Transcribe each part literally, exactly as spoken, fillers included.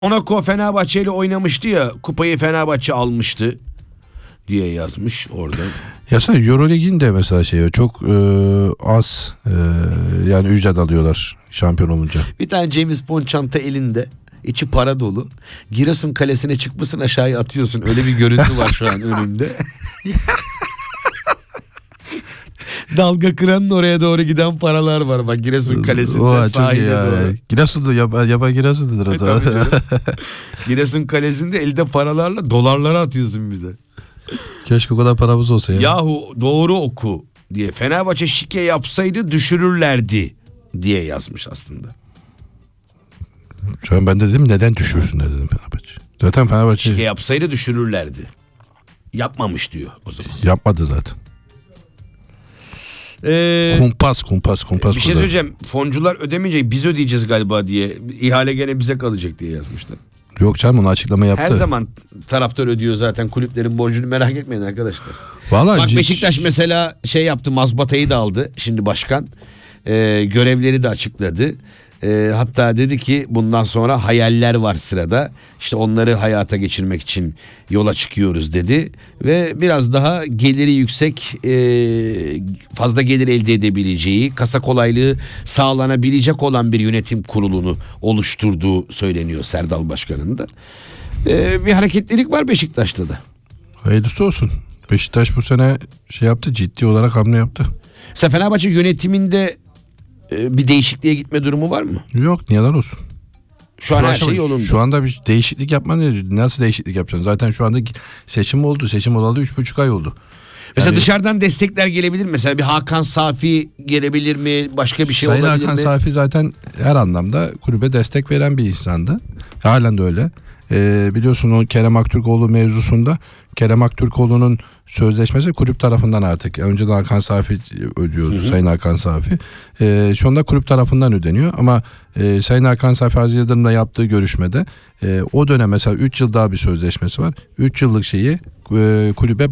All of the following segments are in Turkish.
Monaco Fenerbahçe ile oynamıştı ya, kupayı Fenerbahçe almıştı diye yazmış orada. Ya sen Euroleague'in de mesela şey çok e, az e, yani ücret alıyorlar şampiyon olunca. Bir tane James Bond çanta elinde, içi para dolu. Giresun Kalesi'ne çıkmışsın, aşağıya atıyorsun. Öyle bir görüntü var şu an önümde. Dalga kıranın oraya doğru giden paralar var bak, Giresun Kalesi'nde sahile doğru. Giresun'da yaba, yaba Giresun'dur o zaman. Giresun Kalesi'nde elde paralarla dolarlara atıyorsun bir de. Keşke o kadar paramız olsa ya. Yahu doğru oku diye, Fenerbahçe şike yapsaydı düşürürlerdi diye yazmış aslında. Şu an ben de dedim neden düşürsünler dedim Fenerbahçe. Zaten Fenerbahçe şike yapsaydı düşürürlerdi. Yapmamış diyor o zaman. Yapmadı zaten. Ee, kumpas kumpas kumpas. Bir şey söyleyeceğim. Foncular ödemeyecek, biz ödeyeceğiz galiba diye. İhale gene bize kalacak diye yazmışlar. Yok canım, onu açıklama yaptı. Her zaman taraftar ödüyor zaten kulüplerin borcunu, merak etmeyin arkadaşlar. Vallahi bak c- Beşiktaş mesela şey yaptı, mazbatayı da aldı şimdi başkan. Ee, görevleri de açıkladı. Ee, hatta dedi ki bundan sonra hayaller var sırada. İşte onları hayata geçirmek için yola çıkıyoruz dedi. Ve biraz daha geliri yüksek, e, fazla gelir elde edebileceği, kasa kolaylığı sağlanabilecek olan bir yönetim kurulunu oluşturduğu söyleniyor Serdal Başkan'ın da. Ee, bir hareketlilik var Beşiktaş'ta da. Hayırlısı olsun. Beşiktaş bu sene şey yaptı, ciddi olarak hamle yaptı. Sen Fenerbahçe yönetiminde bir değişikliğe gitme durumu var mı? Yok, niyeler olsun. Şu an her şey yolunda. Şu anda bir değişiklik yapman ne? Nasıl değişiklik yapacaksın? Zaten şu anda seçim oldu. Seçim olalı üç buçuk ay oldu. Mesela yani, dışarıdan destekler gelebilir mi? Mesela bir Hakan Safi gelebilir mi? Başka bir şey Sayın olabilir Hakan mi? Sayın Hakan Safi zaten her anlamda kulübe destek veren bir insandı. Halen de öyle. Ee, biliyorsun o Kerem Aktürkoğlu mevzusunda Kerem Aktürkoğlu'nun sözleşmesi kulüp tarafından artık. Önceden Hakan Safi ödüyordu, hı hı. Sayın Hakan Safi. Ee, şu anda kulüp tarafından ödeniyor ama e, Sayın Hakan Safi Aziz Yıldırım'la yaptığı görüşmede e, o dönem mesela üç yıl daha bir sözleşmesi var. üç yıllık şeyi e, kulübe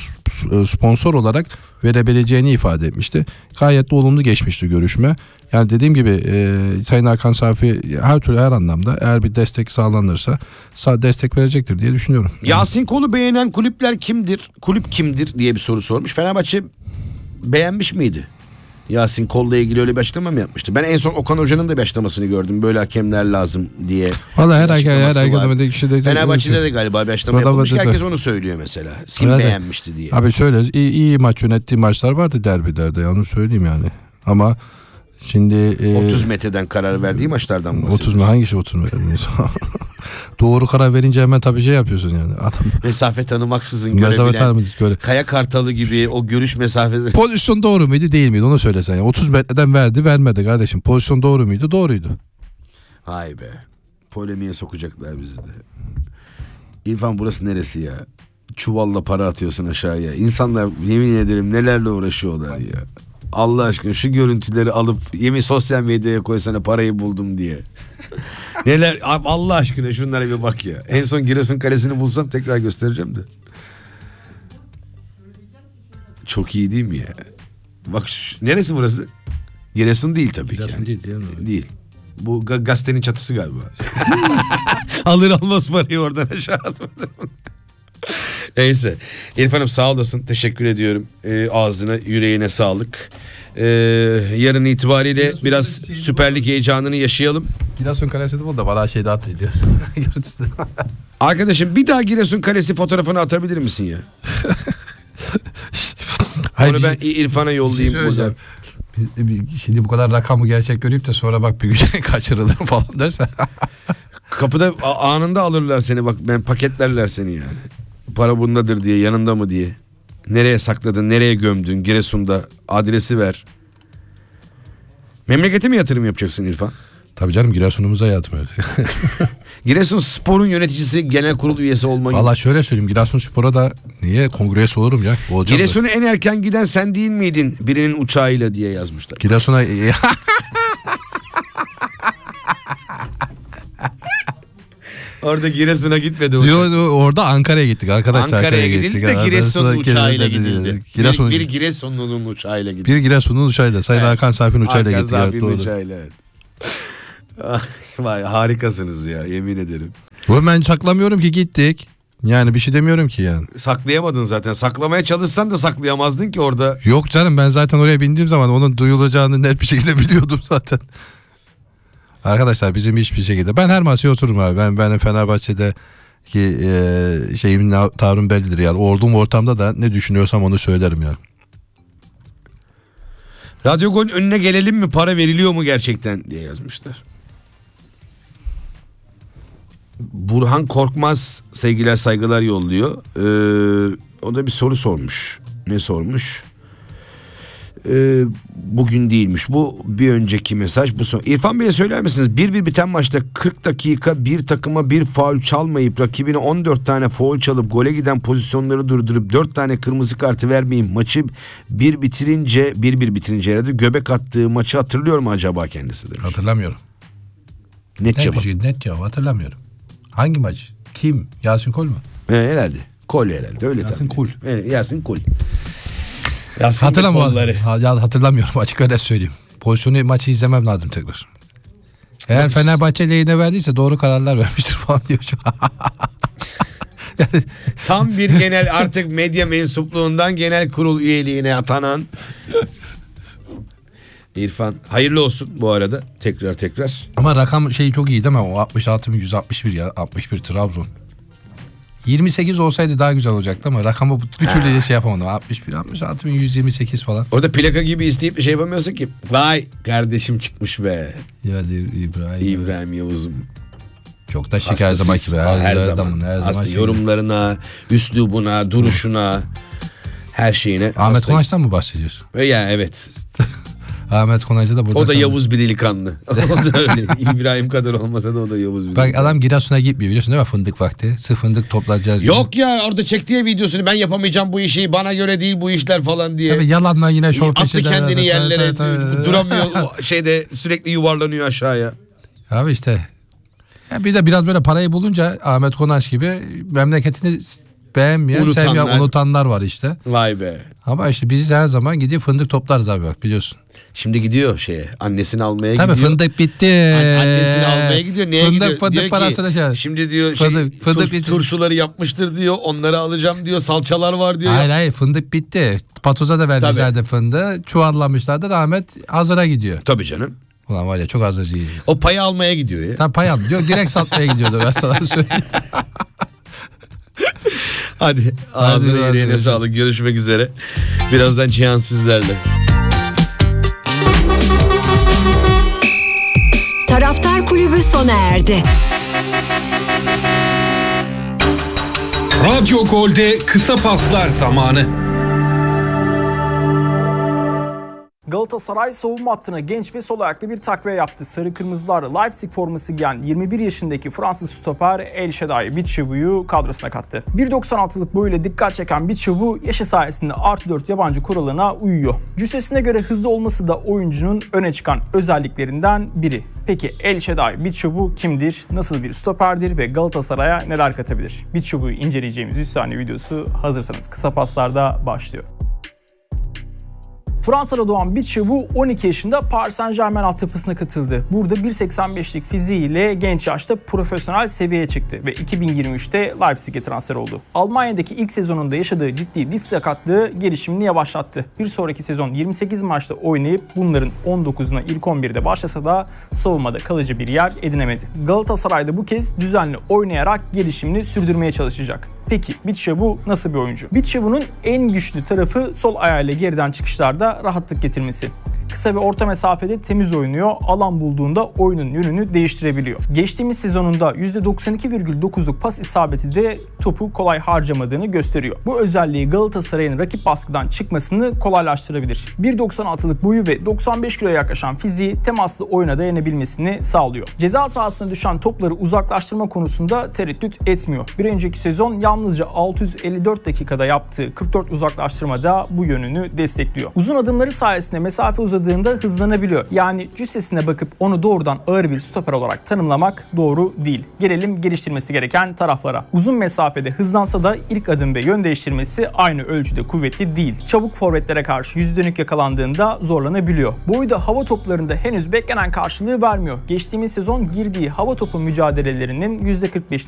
sponsor olarak verebileceğini ifade etmişti. Gayet de olumlu geçmişti görüşme. Yani dediğim gibi e, Sayın Hakan Safi her türlü her anlamda eğer bir destek sağlanırsa sağ destek verecektir diye düşünüyorum. Yasin Kol'u beğenen kulüpler kimdir? Kulüp kimdir diye bir soru sormuş. Fenerbahçe beğenmiş miydi? Yasin Kol'la ilgili öyle bir açıklama mı yapmıştı? Ben en son Okan Hoca'nın da bir açıklamasını gördüm. Böyle hakemler lazım diye. Valla her ay her ay kişi de Fenerbahçe'de de galiba bir açıklama yapılmış. Herkes onu söylüyor mesela. Kim öyle beğenmişti diye. Abi şöyle iyi, iyi maç yönettiği maçlar vardı derbilerde. Onu söyleyeyim yani. Ama şimdi e, otuz metreden karar verdiği maçlardan bahsediyorsun. otuz mu hangisi otuz metre? Doğru karar verince hemen tabii şey yapıyorsun yani. Adam mesafe tanımaksızın mesafe görebilen. Göre. Kaya Kartalı gibi o görüş mesafesi. Pozisyon doğru muydu değil miydi onu söylesen. Yani otuz metreden verdi vermedi kardeşim. Pozisyon doğru muydu? Doğruydu. Hay be. Polemiğe sokacaklar bizi de. İrfan burası neresi ya? Çuvalla para atıyorsun aşağıya. İnsanlar yemin ederim nelerle uğraşıyorlar ya. Allah aşkına şu görüntüleri alıp yemin sosyal medyaya koysana parayı buldum diye. Neler Allah aşkına şunlara bir bak ya. En son Giresun Kalesi'ni bulsam tekrar göstereceğim de. Çok iyi değil mi ya? Bak şu, neresi burası? Giresun değil tabii Giresun ki. Yani. değil değil mi? Değil. Bu ga- gazetenin çatısı galiba. Alır almaz parayı oradan aşağı atmadım. Neyse. İrfan'ım sağ olasın. Teşekkür ediyorum. Ee, ağzına yüreğine sağlık. Ee, yarın itibariyle Giresun biraz Süper Lig heyecanını yaşayalım. Giresun Kalesi de bul da bana şey daha atıyoruz. Arkadaşım bir daha Giresun Kalesi fotoğrafını atabilir misin ya? Onu ben İrfan'a yollayayım. Şey şimdi bu kadar rakamı gerçek görüp de sonra bak bir gün kaçırılır falan derse. Kapıda anında alırlar seni, bak ben paketlerler seni yani. Para bundadır diye, yanında mı diye. Nereye sakladın, nereye gömdün, Giresun'da adresi ver. Memlekete mi yatırım yapacaksın İrfan? Tabii canım, Giresun'umuza yatırım. Giresun Spor'un yöneticisi, genel kurul üyesi olmayı. Valla şöyle söyleyeyim, Giresun Spor'a da niye kongresi olurum ya? Giresun'a en erken giden sen değil miydin birinin uçağıyla diye yazmışlar. Giresun'a orada Giresun'a gitmedi. Diyor, orada Ankara'ya gittik arkadaşlar. Ankara'ya, Ankara'ya gidildi de Giresun'un uçağıyla gidildi. Giresun, bir, bir Giresun'un uçağıyla gidildi. Bir Giresun'un uçağıyla. Sayın evet. Hakan Safi'nin uçağıyla Hakan gittik. Safi'nin evet, uçağıyla evet. Vay harikasınız ya, yemin ederim. Bu ben saklamıyorum ki, gittik. Yani bir şey demiyorum ki yani. Saklayamadın zaten. Saklamaya çalışsan da saklayamazdın ki orada. Yok canım, ben zaten oraya bindiğim zaman onun duyulacağını net bir şekilde biliyordum zaten. Arkadaşlar bizim hiçbir şekilde. Ben her masaya otururum abi. Ben benim Fenerbahçe'de ki e, şeyimin tavrım bellidir yani. Olduğum ortamda da ne düşünüyorsam onu söylerim yani. Radyo Gol önüne gelelim mi? Para veriliyor mu gerçekten diye yazmışlar. Burhan Korkmaz sevgiler saygılar yolluyor. Ee, o da bir soru sormuş. Ne sormuş? Ee, bugün değilmiş. Bu bir önceki mesaj. Bu son. İrfan Bey'e söyler misiniz? bir bir biten maçta kırk dakika bir takıma bir faul çalmayıp rakibine on dört tane faul çalıp gole giden pozisyonları durdurup dört tane kırmızı kartı vermeyin. Maçı bir bitirince bir bir bitirince herhalde göbek attığı maçı hatırlıyor mu acaba kendisi demiş. Hatırlamıyorum. Net Net cevap. bir şey, net cevap hatırlamıyorum. Hangi maç? Kim? Yasin Kol mu? He, herhalde. Kol herhalde. Öyle Yasin tabii. Kul. Evet, Yasin Kul. Yasin Hatırlamıyorum. kolları. Ha, ya hatırlamıyorum, açık öyle söyleyeyim. Pozisyonu, maçı izlemem lazım tekrar. Eğer Bak, Fenerbahçe lehine verdiyse doğru kararlar vermiştir falan diyor şu an. Yani, Tam bir genel artık medya mensupluğundan genel kurul üyeliğine atanan İrfan. Hayırlı olsun bu arada. Tekrar tekrar. ama rakam şeyi çok iyi değil mi? O altmış altı bin yüz altmış bir ya. altmış bir Trabzon. yirmi sekiz olsaydı daha güzel olacaktı ama rakamı bir türlü de şey yapamadım. altmış bir altmış altı bin yüz yirmi sekiz falan. Orada plaka gibi isteyip bir şey yapamıyorsun ki. Vay kardeşim çıkmış be. Ya İbrahim. İbrahim Yavuz'um. Çok da şık her zaman gibi. Her, her zaman. Her zaman Aslında şey. yorumlarına, üslubuna, duruşuna, her şeyine. Ahmet hastayız. Konaç'tan mı bahsediyorsun? E ya evet. Ahmet Konaç'ı da burada. O da sanırım. Yavuz bir delikanlı. O da öyle. İbrahim kadar olmasa da o da Yavuz bir Bak delikanlı. adam Giresun'a gitmiyor biliyorsun değil mi, fındık vakti. Sırf fındık toplayacağız. Yok ya, orada çekti ya videosunu, ben yapamayacağım bu işi, bana göre değil bu işler falan diye. Tabii yalanla yine şov Attı peşinde. kendini yerlere, Tabii, tabii. duramıyor o şeyde, sürekli yuvarlanıyor aşağıya. Abi işte. Ya bir de biraz böyle parayı bulunca Ahmet Konaç gibi memleketini beğenmeyen, Unutanlar. sevmeyen, unutanlar var işte. Vay be. Ama işte biz her zaman gidip fındık toplarız abi, bak biliyorsun. Şimdi gidiyor şeye, annesini almaya Tabii gidiyor. fındık bitti. An- Annesini almaya gidiyor. Neye fındık, gidiyor? Fındık Diyor ki, parasını şey. şimdi diyor Fındık- şey, fındık tur- bitti. turşuları yapmıştır diyor. Onları alacağım diyor. Salçalar var diyor. Hayır hayır, fındık bitti. Patoza da vermişlerdi fındığı. Çuvallamışlardı. Ahmet hazıra gidiyor. Tabii canım. Ulan var ya, çok hazırcı. O payı almaya gidiyor ya. Tam pay aldı. Yok, direkt satmaya gidiyordu, ben sana söyleyeyim. Hadi ağzına hadi, yüreğine hadi. sağlık. Görüşmek üzere. Birazdan Cihan sizlerle. Taraftar Kulübü sona erdi. Radyo Gol'de kısa paslar zamanı. Galatasaray savunma hattına genç ve sol ayaklı bir takviye yaptı. Sarı Kırmızılar Leipzig forması giyen yirmi bir yaşındaki Fransız stoper El Shaddai Bitshuayi'yi kadrosuna kattı. bir doksan altılık boyuyla dikkat çeken Bitshuayi yaşı sayesinde artı dört yabancı kuralına uyuyor. Cüssesine göre hızlı olması da oyuncunun öne çıkan özelliklerinden biri. Peki El Shaddai Bitshuayi kimdir? Nasıl bir stoperdir ve Galatasaray'a neler katabilir? Bitshuayi'yi inceleyeceğimiz yüz saniye videosu hazırsanız kısa paslarda başlıyor. Fransa'da doğan Bitshuayi on iki yaşında Paris Saint-Germain altyapısına katıldı. Burada bir seksen beşlik fiziğiyle genç yaşta profesyonel seviyeye çıktı ve iki bin yirmi üçte Leipzig'e transfer oldu. Almanya'daki ilk sezonunda yaşadığı ciddi diz sakatlığı gelişimini yavaşlattı. Bir sonraki sezon yirmi sekiz maçta oynayıp bunların on dokuzuna ilk on birde başlasa da savunmada kalıcı bir yer edinemedi. Galatasaray'da bu kez düzenli oynayarak gelişimini sürdürmeye çalışacak. Peki Bitshuayi nasıl bir oyuncu? Bitshuayi'nin en güçlü tarafı sol ayağıyla geriden çıkışlarda rahatlık getirmesi. Kısa ve orta mesafede temiz oynuyor, alan bulduğunda oyunun yönünü değiştirebiliyor. Geçtiğimiz sezonunda yüzde doksan iki virgül dokuzluk pas isabeti de topu kolay harcamadığını gösteriyor. Bu özelliği Galatasaray'ın rakip baskıdan çıkmasını kolaylaştırabilir. bir doksan altılık boyu ve doksan beş kiloya yaklaşan fiziği temaslı oyuna dayanabilmesini sağlıyor. Ceza sahasına düşen topları uzaklaştırma konusunda tereddüt etmiyor. Bir önceki sezon yalnızca altı yüz elli dört dakikada yaptığı kırk dört uzaklaştırmada bu yönünü destekliyor. Uzun adımları sayesinde mesafe uzadığı uzadığında hızlanabiliyor. Yani cüssesine bakıp onu doğrudan ağır bir stoper olarak tanımlamak doğru değil. Gelelim geliştirmesi gereken taraflara. Uzun mesafede hızlansa da ilk adım ve yön değiştirmesi aynı ölçüde kuvvetli değil. Çabuk forvetlere karşı yüzü dönük yakalandığında zorlanabiliyor. Boyu da hava toplarında henüz beklenen karşılığı vermiyor. Geçtiğimiz sezon girdiği hava topu mücadelelerinin yüzde kırk beşini